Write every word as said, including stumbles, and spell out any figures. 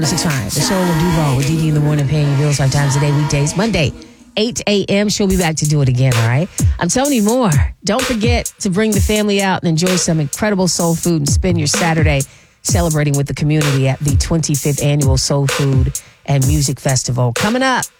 six five, the Soul of Duval with Dee Dee in the morning, paying your bills five times a day, weekdays. Monday, eight a.m. She'll be back to do it again, all right? I'm telling you more. Don't forget to bring the family out and enjoy some incredible soul food and spend your Saturday celebrating with the community at the twenty-fifth Annual Soul Food and Music Festival. Coming up.